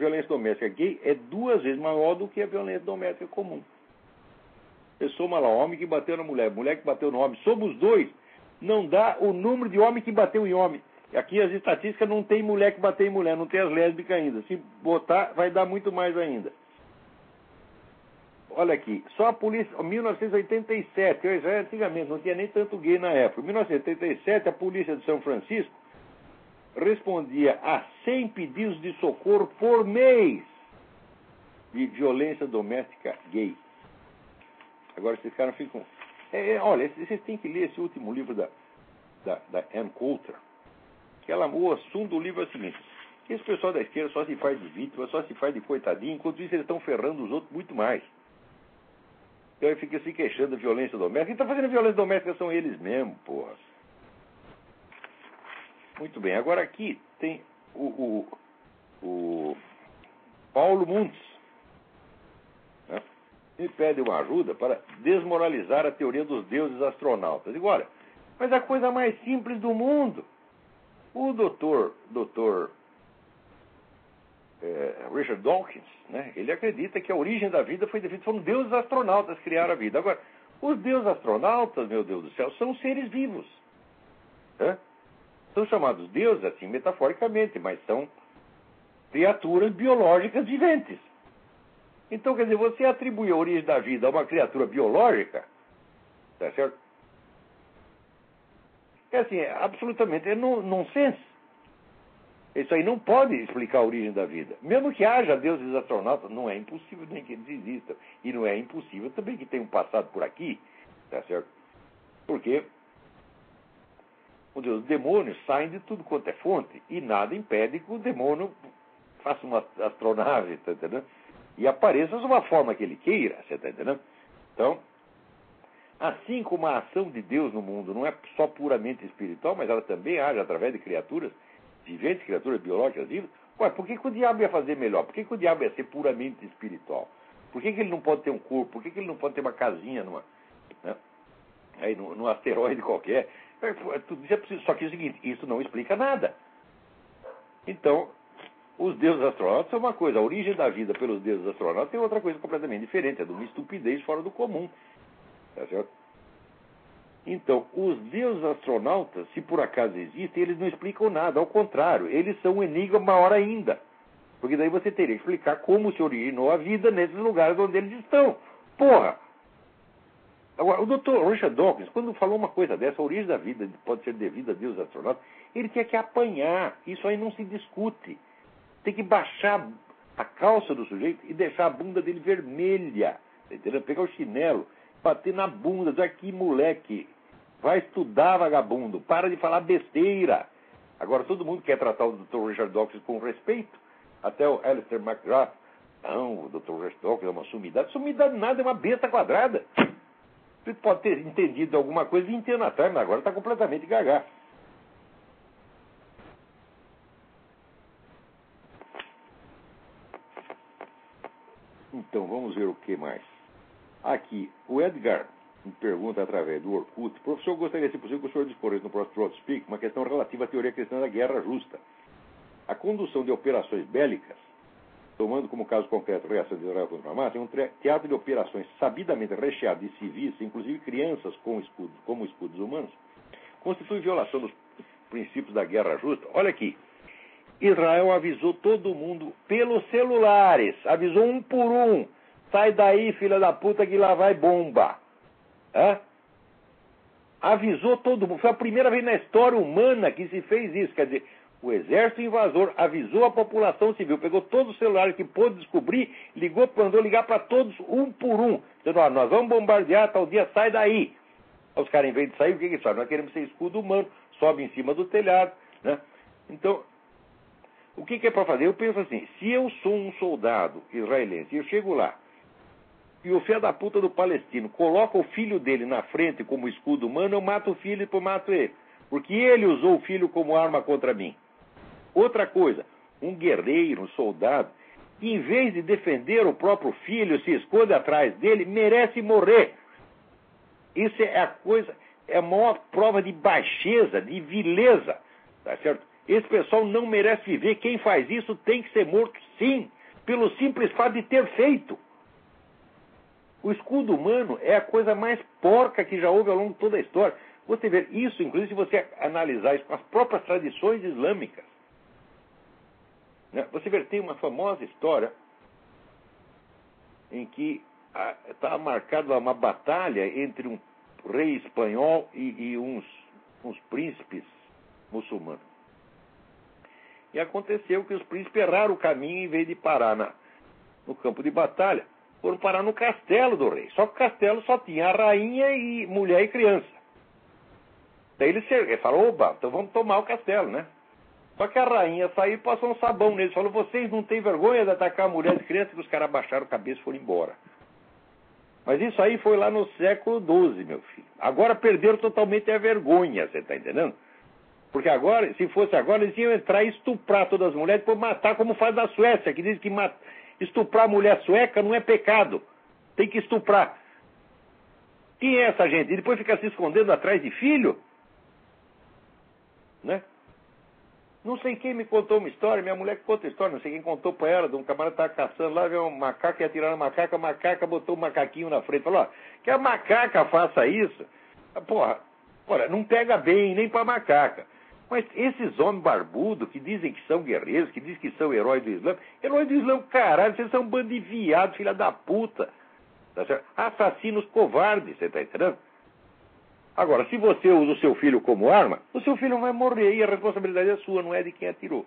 violência doméstica gay é 2 vezes maior do que a violência doméstica comum. Você soma lá, homem que bateu na mulher, mulher que bateu no homem, soma os dois, não dá o número de homem que bateu em homem. Aqui as estatísticas não tem mulher que bateu em mulher, não tem as lésbicas ainda. Se botar, vai dar muito mais ainda. Olha aqui, só a polícia, em 1987, antigamente não tinha nem tanto gay na época. Em 1987, a polícia de São Francisco respondia a 100 pedidos de socorro por mês de violência doméstica gay. Agora esses caras ficam... olha, vocês têm que ler esse último livro da Ann Coulter. O assunto do livro é o seguinte: que esse pessoal da esquerda só se faz de vítima, só se faz de coitadinho, enquanto isso eles estão ferrando os outros muito mais. Então ele fica se queixando de violência doméstica. Quem está fazendo violência doméstica são eles mesmos, porra. Muito bem, agora aqui tem o Paulo Muntz, né? Ele pede uma ajuda para desmoralizar a teoria dos deuses astronautas. Eu digo, olha, mas a coisa mais simples do mundo. O doutor Richard Dawkins, né, ele acredita que a origem da vida foi devido, foram deuses astronautas que criaram a vida. Agora, os deuses astronautas, meu Deus do céu, são seres vivos. Né? São chamados deuses, assim, metaforicamente, mas são criaturas biológicas viventes. Então, quer dizer, você atribui a origem da vida a uma criatura biológica, tá certo? É assim, absolutamente nonsense. Isso aí não pode explicar a origem da vida. Mesmo que haja deuses astronautas, não é impossível nem que eles existam. E não é impossível também que tenham passado por aqui, tá certo? Porque os demônios saem de tudo quanto é fonte e nada impede que o demônio faça uma astronave, tá entendendo? E apareça de uma forma que ele queira, você tá entendendo? Então, assim como a ação de Deus no mundo não é só puramente espiritual, mas ela também age através de criaturas viventes, criaturas biológicas vivas. Ué, por que o diabo ia fazer melhor? Por que o diabo ia ser puramente espiritual? Por que ele não pode ter um corpo? Por que ele não pode ter uma casinha num asteroide qualquer? Tudo isso é preciso. Só que é o seguinte, isso não explica nada. Então, os deuses astronautas são uma coisa, a origem da vida pelos deuses astronautas é outra coisa completamente diferente, é de uma estupidez fora do comum. Tá certo? Então, os deuses astronautas, se por acaso existem, eles não explicam nada. Ao contrário, eles são um enigma maior ainda. Porque daí você teria que explicar como se originou a vida nesses lugares onde eles estão. Porra! Agora, o Dr. Richard Dawkins, quando falou uma coisa dessa, a origem da vida pode ser devida a deuses astronautas, ele tinha que apanhar. Isso aí não se discute. Tem que baixar a calça do sujeito e deixar a bunda dele vermelha. Entendeu? Pegar o chinelo, bater na bunda, dizer aqui, moleque, vai estudar, vagabundo, para de falar besteira. Agora, todo mundo quer tratar o Dr. Richard Dawkins com respeito, até o Alistair McGrath. Não, o Dr. Richard Dawkins é uma sumidade. Sumidade nada, é uma besta quadrada. Você pode ter entendido alguma coisa 20 anos atrás, mas agora está completamente gaga. Então, vamos ver o que mais. Aqui, o Edgar me pergunta através do Orkut: professor, gostaria, se possível, que o senhor discorresse no próximo Trot Speak uma questão relativa à teoria cristã da guerra justa. A condução de operações bélicas, tomando como caso concreto a reação de Israel contra a Hamas, é um teatro de operações sabidamente recheado de civis, inclusive crianças como escudos humanos, constitui violação dos princípios da guerra justa. Olha aqui, Israel avisou todo mundo pelos celulares, avisou um por um: sai daí, filha da puta, que lá vai bomba. Avisou todo mundo. Foi a primeira vez na história humana que se fez isso. Quer dizer, o exército invasor avisou a população civil, pegou todos os celulares que pôde descobrir, mandou ligar para todos, um por um, dizendo: ó, nós vamos bombardear tal dia, sai daí. Os caras, em vez de sair, o que eles fazem? Nós queremos ser escudo humano, sobe em cima do telhado, né? Então, o que é para fazer? Eu penso assim: se eu sou um soldado israelense e eu chego lá, e o filho da puta do palestino coloca o filho dele na frente como escudo humano, eu mato o filho e depois mato ele. Porque ele usou o filho como arma contra mim. Outra coisa, um guerreiro, um soldado, que em vez de defender o próprio filho, se esconde atrás dele, merece morrer. Isso é a coisa, é a maior prova de baixeza, de vileza. Tá certo? Esse pessoal não merece viver. Quem faz isso tem que ser morto, sim, pelo simples fato de ter feito. O escudo humano é a coisa mais porca que já houve ao longo de toda a história. Você vê isso, inclusive, se você analisar isso com as próprias tradições islâmicas. Você vê, tem uma famosa história em que está marcada uma batalha entre um rei espanhol e uns príncipes muçulmanos. E aconteceu que os príncipes erraram o caminho, em vez de parar no campo de batalha, foram parar no castelo do rei. Só que o castelo só tinha a rainha e mulher e criança. Daí ele falou, oba, então vamos tomar o castelo, né? Só que a rainha saiu e passou um sabão neles. Falou, vocês não têm vergonha de atacar a mulher e criança? Que os caras abaixaram a cabeça e foram embora. Mas isso aí foi lá no século XII, meu filho. Agora perderam totalmente a vergonha, você está entendendo? Porque agora, se fosse agora, eles iam entrar e estuprar todas as mulheres, depois matar como faz na Suécia, que diz que estuprar a mulher sueca não é pecado. Tem que estuprar. Quem é essa gente? E depois fica se escondendo atrás de filho? Né? Não sei quem me contou uma história, minha mulher que conta a história, não sei quem contou pra ela, de um camarada que estava caçando lá, veio um macaco, ia atirar na macaca, a macaca botou um macaquinho na frente, falou, ó, que a macaca faça isso. Porra, olha, não pega bem, nem pra macaca. Mas esses homens barbudos que dizem que são guerreiros, que dizem que são heróis do Islã, caralho, vocês são um bando de viados, filha da puta. Tá certo? Assassinos covardes, você tá entendendo? Agora, se você usa o seu filho como arma, o seu filho vai morrer e a responsabilidade é sua, não é de quem atirou.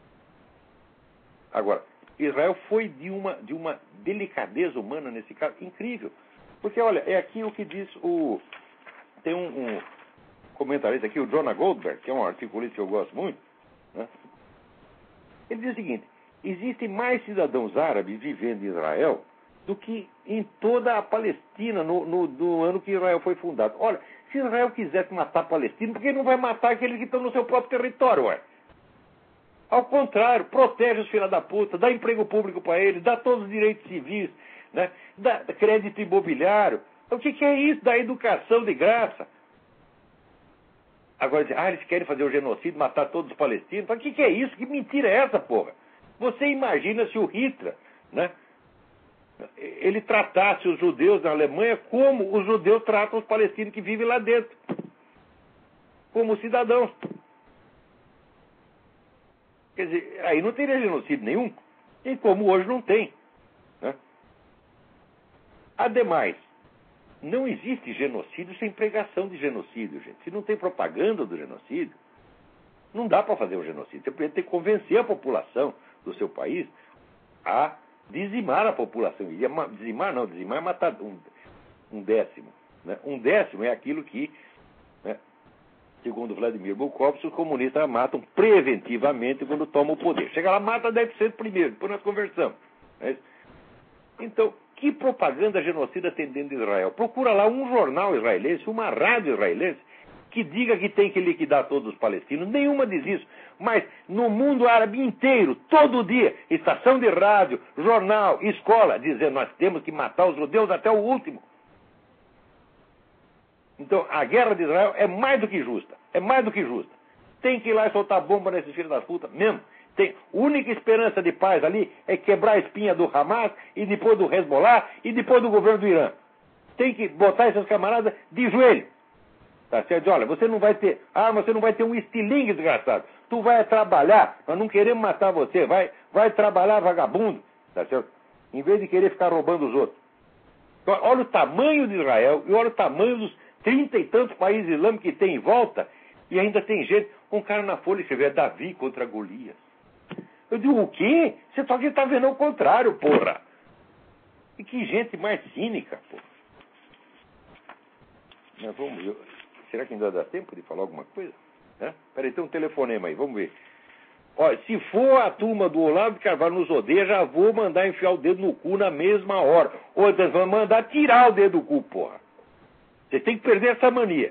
Agora, Israel foi de uma delicadeza humana nesse caso incrível. Porque, olha, é aqui o que diz tem um comentarista aqui, o Jonah Goldberg, que é um articulista que eu gosto muito, né? Ele diz o seguinte, existem mais cidadãos árabes vivendo em Israel do que em toda a Palestina no ano que Israel foi fundado. Olha, se Israel quisesse matar palestinos, por que não vai matar aqueles que estão no seu próprio território, ué? Ao contrário, protege os filhos da puta, dá emprego público para eles, dá todos os direitos civis, né? Dá crédito imobiliário. O que é isso? Dá educação de graça. Agora, eles querem fazer o genocídio, matar todos os palestinos. Mas o que é isso? Que mentira é essa, porra? Você imagina se o Hitler, né, ele tratasse os judeus na Alemanha como os judeus tratam os palestinos que vivem lá dentro. Como cidadãos. Quer dizer, aí não teria genocídio nenhum. E como hoje não tem. Né? Ademais, não existe genocídio sem pregação de genocídio, gente. Se não tem propaganda do genocídio, não dá para fazer um genocídio. Você precisa ter que convencer a população do seu país a dizimar a população. Dizimar é matar um décimo. Né? Um décimo é aquilo que, né, segundo Vladimir Bukovsky, os comunistas matam preventivamente quando tomam o poder. Chega lá, mata 10% primeiro, depois nós conversamos. Né? Então, que propaganda genocida tem dentro de Israel? Procura lá um jornal israelense, uma rádio israelense, que diga que tem que liquidar todos os palestinos. Nenhuma diz isso. Mas no mundo árabe inteiro, todo dia, estação de rádio, jornal, escola, dizendo nós temos que matar os judeus até o último. Então, a guerra de Israel é mais do que justa. É mais do que justa. Tem que ir lá e soltar bomba nesses filhos das putas mesmo. A única esperança de paz ali é quebrar a espinha do Hamas e depois do Hezbollah e depois do governo do Irã. Tem que botar esses camaradas de joelho. Tá certo? Olha, você não vai ter arma, você não vai ter um estilingue desgraçado. Tu vai trabalhar, nós não queremos matar você. Vai trabalhar, vagabundo. Tá certo? Em vez de querer ficar roubando os outros. Então, olha o tamanho de Israel e olha o tamanho dos 30 e tantos países islâmicos que tem em volta e ainda tem gente. Um cara na Folha escreveu Davi contra Golias. Eu digo, o quê? Você só que está vendo o contrário, porra. E que gente mais cínica, porra. Mas vamos ver. Será que ainda dá tempo de falar alguma coisa? Peraí, tem um telefonema aí, vamos ver. Olha, se for a turma do Olavo de Carvalho nos odeia, já vou mandar enfiar o dedo no cu na mesma hora. Ou então vão mandar tirar o dedo do cu, porra. Você tem que perder essa mania.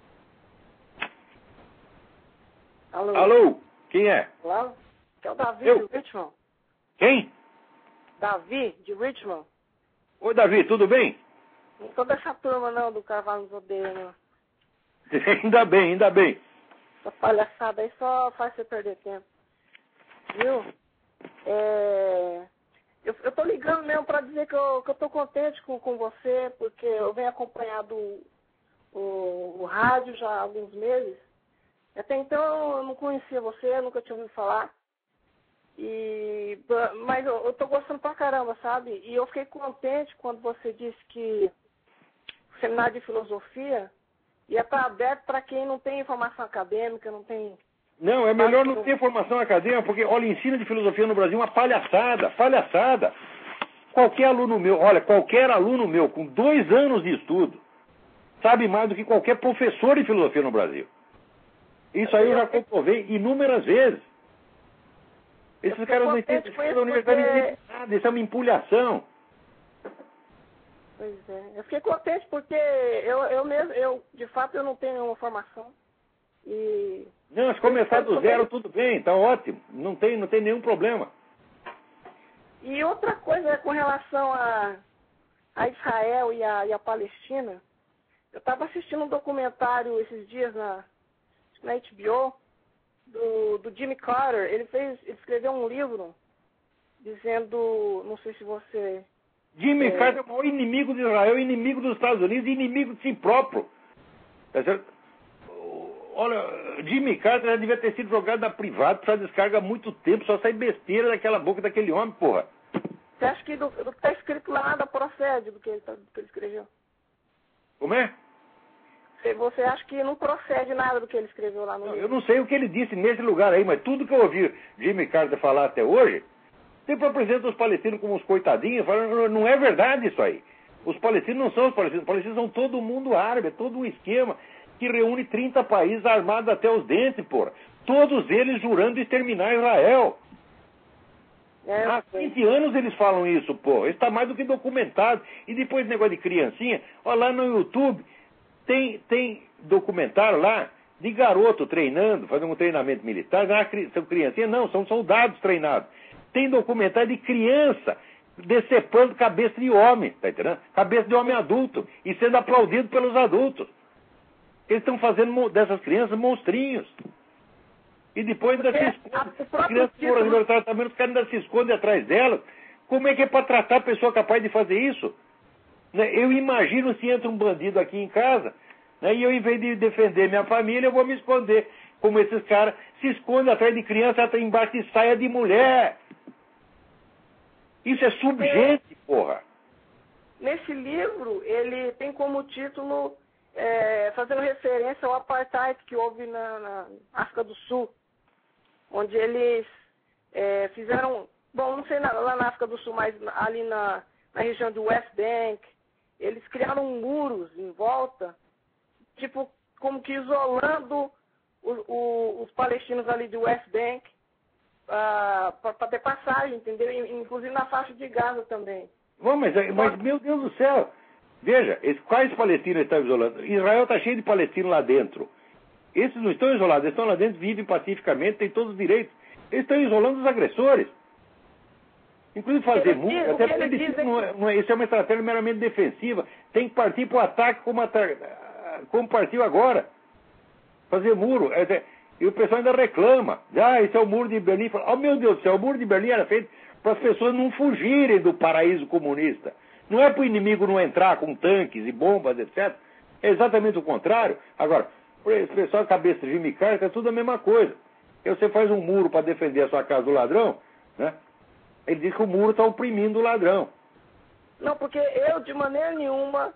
Alô? Alô? Quem é? Olá? Que é o Davi Eu. de Richmond. Quem? Davi de Richmond. Oi, Davi, tudo bem? Não sou dessa turma não, do Carvalho nos odeia, não. Ainda bem, ainda bem. Essa palhaçada aí só faz você perder tempo. Viu? Eu tô ligando mesmo pra dizer que eu tô contente com você, porque eu venho acompanhando o rádio já há alguns meses. Até então eu não conhecia você, nunca tinha ouvido falar. Mas eu tô gostando pra caramba, sabe? E eu fiquei contente quando você disse que o seminário de filosofia ia estar aberto para quem não tem informação acadêmica, não tem... Não, é melhor não ter formação acadêmica, porque, olha, ensino de filosofia no Brasil é uma palhaçada, palhaçada. Qualquer aluno meu com 2 anos de estudo sabe mais do que qualquer professor de filosofia no Brasil. Isso aí eu já comprovei inúmeras vezes. Esses caras não entendem da universidade, não entendem nada, isso é uma empulhação. Pois é, eu fiquei contente porque eu de fato, eu não tenho nenhuma formação. Não, se começar do zero, tudo bem, tá ótimo. Não tem nenhum problema. E outra coisa com relação a Israel e a Palestina, eu estava assistindo um documentário esses dias na HBO do Jimmy Carter. Ele escreveu um livro dizendo, não sei se você... Jimmy Carter é o maior inimigo de Israel, inimigo dos Estados Unidos e inimigo de si próprio. Tá certo? Olha, Jimmy Carter já devia ter sido jogado na privada para descarga há muito tempo, só sai besteira daquela boca daquele homem, porra. Você acha que do que está escrito lá nada procede do que ele escreveu? Como é? Você acha que não procede nada do que ele escreveu lá no livro? Eu não sei o que ele disse nesse lugar aí, mas tudo que eu ouvi Jimmy Carter falar até hoje, sempre apresenta os palestinos como uns coitadinhos, falando, não é verdade isso aí. Os palestinos não são os palestinos são todo mundo árabe, é todo um esquema que reúne 30 países armados até os dentes, porra. Todos eles jurando exterminar Israel. Há 20 anos eles falam isso, pô. Isso está mais do que documentado. E depois negócio de criancinha, olha lá no YouTube, tem documentário lá de garoto treinando, fazendo um treinamento militar. Não são criancinhas, não, são soldados treinados. Tem documentário de criança decepando cabeça de homem, tá entendendo? Cabeça de homem adulto e sendo aplaudido pelos adultos. Eles estão fazendo dessas crianças monstrinhos. E depois ainda se escondem. As crianças foram libertar tratamento, os caras ainda se escondem atrás delas. Como é que é para tratar a pessoa capaz de fazer isso? Eu imagino se entra um bandido aqui em casa, né, e eu, em vez de defender minha família, eu vou me esconder. Como esses caras se escondem atrás de criança, até embaixo de saia de mulher. Isso é subgente, porra. Nesse livro, ele tem como título... fazendo referência ao apartheid que houve na África do Sul, onde eles fizeram, bom, não sei lá na África do Sul, mas ali na região do West Bank, eles criaram muros em volta, tipo, como que isolando os palestinos ali do West Bank para ter passagem, entendeu? Inclusive na faixa de Gaza também. Bom, mas meu Deus do céu, veja, quais palestinos estão isolando? Israel está cheio de palestinos lá dentro. Esses não estão isolados, eles estão lá dentro, vivem pacificamente, têm todos os direitos. Eles estão isolando os agressores. Inclusive fazer muro, até porque isso é uma estratégia meramente defensiva. Tem que partir para o ataque como partiu agora. Fazer muro. E o pessoal ainda reclama. Esse é o muro de Berlim. Oh, meu Deus do céu, o muro de Berlim era feito para as pessoas não fugirem do paraíso comunista. Não é para o inimigo não entrar com tanques e bombas, etc. É exatamente o contrário. Agora, para esse pessoal, a cabeça de Jimmy Carter, é tudo a mesma coisa. E você faz um muro para defender a sua casa do ladrão, né? Ele diz que o muro está oprimindo o ladrão. Não, porque eu, de maneira nenhuma,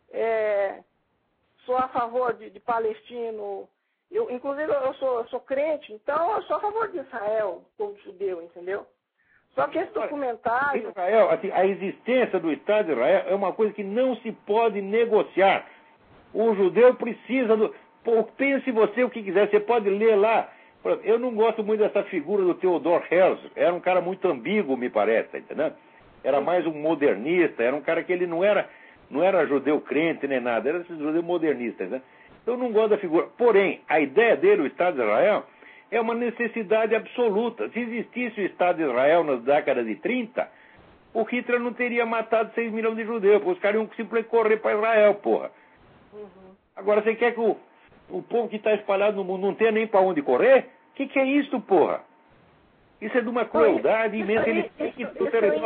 sou a favor de palestino. Inclusive, eu sou crente, então eu sou a favor de Israel, povo judeu, entendeu? Só que esse documentário... Israel, assim, a existência do Estado de Israel é uma coisa que não se pode negociar. O judeu precisa do... Pense você o que quiser, você pode ler lá. Eu não gosto muito dessa figura do Theodor Herzl. Era um cara muito ambíguo, me parece, tá entendendo? Era mais um modernista, era um cara que ele não era judeu crente nem nada, era esse judeu modernista, né? Então eu não gosto da figura. Porém, a ideia dele, o Estado de Israel, é uma necessidade absoluta. Se existisse o Estado de Israel nas décadas de 30, o Hitler não teria matado 6 milhões de judeus, porque os caras iam simplesmente correr para Israel, porra. Agora, você quer que O povo que está espalhado no mundo não tem nem para onde correr? O que é isso, porra? Isso é de uma crueldade imensa. Ele tem que o território